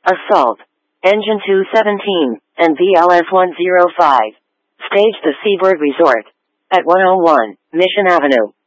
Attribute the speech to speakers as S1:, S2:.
S1: Assault. Engine 217 and VLS 105. Stage the Seabird Resort. At 101 Mission Avenue.